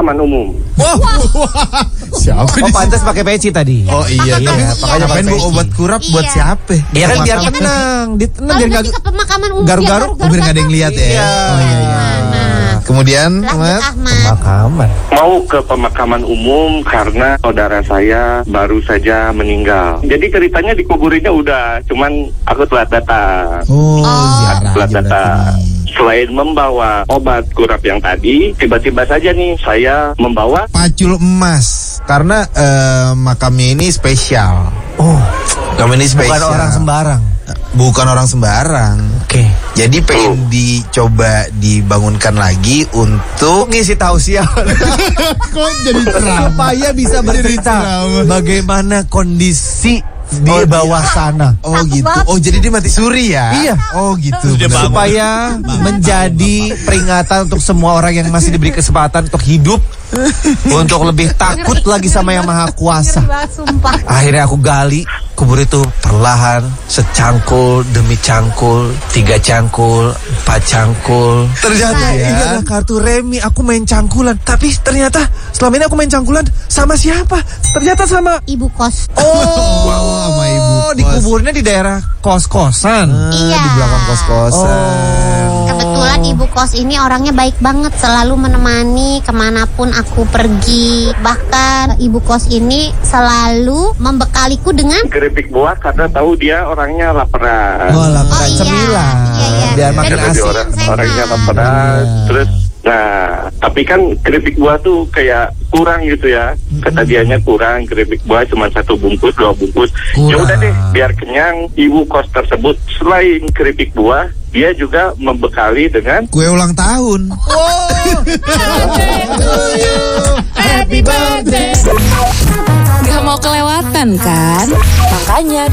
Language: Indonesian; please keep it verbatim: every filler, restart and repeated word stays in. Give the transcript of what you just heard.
pemakaman umum. Wah, siapa Oh, pantas pakai peci tadi. Oh iya, tapi Iya, makanya pakai ngapain bu peci. obat kurap buat Iya. siapa? Iya kan biar Iya. tenang, dia tenang Kalau biar berarti nggak ke pemakaman umum garu-garu, biar Biar nggak ada yang lihat ya. Iya. Oh iya iya. Nah, Kemudian, lanjut Ahmad. Ahmad. pemakaman. Mau ke pemakaman umum karena saudara saya baru saja meninggal. Jadi ceritanya dikuburinnya udah, cuman aku telat datang. Oh, Oh. ziarah Telat aja berarti datang. nih. Selain membawa obat kurap yang tadi, tiba-tiba saja nih saya membawa Pacul emas karena eh, makamnya ini spesial. Oh, Makam ini bukan spesial. orang sembarang. Bukan orang sembarang. Oke. Jadi pengen dicoba dibangunkan lagi untuk Ngisi tausiah kok jadi supaya bisa bercerita ceramah. bagaimana kondisi di Oh, bawah sana. Oh Takut gitu. banget. Oh jadi dia mati suri ya? Iya. Oh gitu. Sudah benar. bangun. Supaya menjadi peringatan untuk semua orang yang masih diberi kesempatan untuk hidup, untuk lebih takut lagi sama yang maha kuasa. Ngeri banget, sumpah. Akhirnya aku gali kubur itu perlahan, secangkul demi cangkul, tiga cangkul, empat cangkul. Ternyata Ya. ini adalah kartu remi. Aku main cangkulan, tapi ternyata selama ini aku main cangkulan sama siapa? Ternyata sama Ibu kos. oh, sama ibu kos. dikuburnya di daerah kos-kosan. Ah, Iya. Di belakang kos-kosan. Kebetulan ibu kos ini orangnya baik banget, selalu menemani kemanapun aku pergi. Bahkan ibu kos ini selalu membekaliku dengan keripik buah karena tahu dia orangnya laparan. Oh, laparan Oh, iya. cemilan. Iya, iya. Biar makin Dan Karena dia asik. orang, sehat. orangnya laparan. Iya. Terus, nah, tapi kan keripik buah tuh kayak kurang gitu ya. Kata dianya kurang, keripik buah cuma satu bungkus, dua bungkus. Ya Kurang. udah deh, biar kenyang. Ibu kos tersebut selain keripik buah, dia juga membekali dengan Kue ulang tahun. Gak mau kelewatan kan? Makanya